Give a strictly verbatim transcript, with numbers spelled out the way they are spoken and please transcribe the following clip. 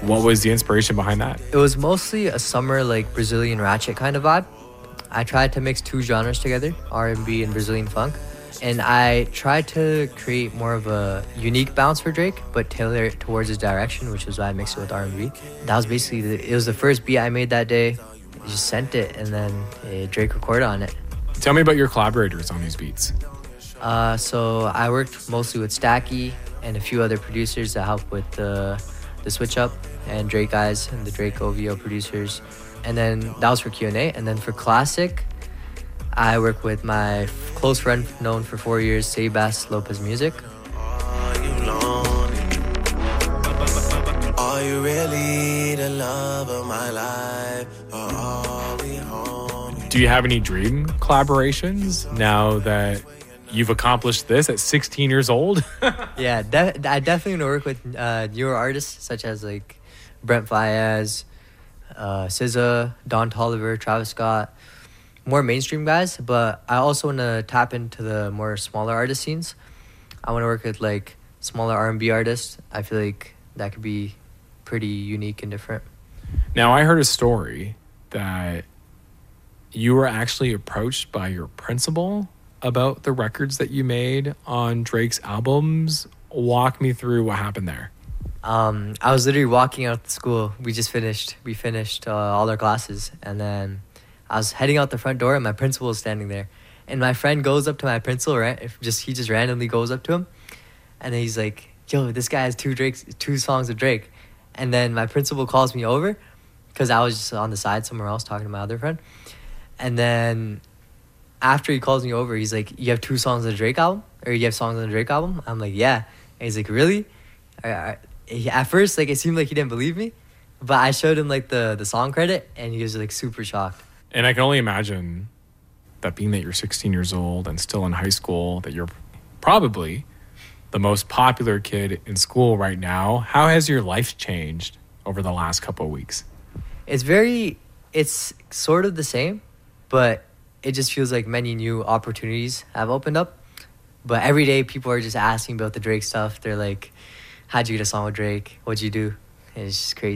What was the inspiration behind that? It was mostly a summer like Brazilian ratchet kind of vibe. I tried to mix two genres together, R and B and Brazilian funk. And I tried to create more of a unique bounce for Drake, but tailor it towards his direction, which is why I mixed it with R and B. That was basically, the, it was the first beat I made that day. I just sent it, and then uh, Drake recorded on it. Tell me about your collaborators on these beats. Uh, so I worked mostly with Stacky and a few other producers that helped with the, the switch up, and Drake guys and the Drake O V O producers. And then that was for Q and A. And then for Classic, I work with my close friend known for four years, Sebas Lopez Music. Are you lonely? Are you really the love of my life? Or are we homies? Do you have any dream collaborations now that you've accomplished this at sixteen years old? Yeah, de- I definitely want to work with uh, newer artists such as like Brent Faiyaz, uh, S Z A, Don Toliver, Travis Scott. More mainstream guys, but I also want to tap into the more smaller artist scenes. I want to work with like smaller R and B artists. I feel like that could be pretty unique and different. Now, I heard a story that you were actually approached by your principal about the records that you made on Drake's albums. Walk me through what happened there. Um, I was literally walking out of school. We just finished. We finished uh, all our classes, and then I was heading out the front door, and my principal was standing there. And my friend goes up to my principal, right? If just he just randomly goes up to him, and then he's like, "Yo, this guy has two Drake's, two songs of Drake." And then my principal calls me over, because I was just on the side somewhere else talking to my other friend. And then after he calls me over, he's like, "You have two songs on the Drake album, or you have songs on the Drake album?" I'm like, "Yeah." And he's like, "Really?" I, I, he, at first, like it seemed like he didn't believe me, but I showed him like the the song credit, and he was like super shocked. And I can only imagine that being that you're sixteen years old and still in high school, that you're probably the most popular kid in school right now. How has your life changed over the last couple of weeks? It's very, it's sort of the same, but it just feels like many new opportunities have opened up. But every day people are just asking about the Drake stuff. They're like, "How'd you get a song with Drake? What'd you do?" And it's just crazy.